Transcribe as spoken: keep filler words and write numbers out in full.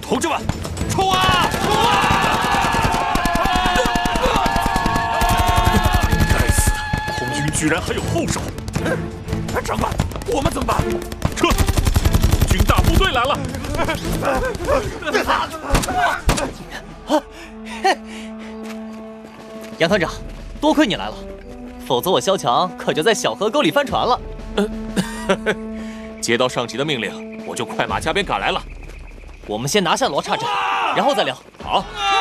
同志们，冲啊！冲啊！该死的，红军居然还有后手！长官，我们怎么办？撤！军大部队来了！ 杨团长，多亏你来了，否则我萧强可就在小河沟里翻船了。 接到上级的命令，我就快马加鞭赶来了。 我们先拿下罗刹镇，然后再聊。 好。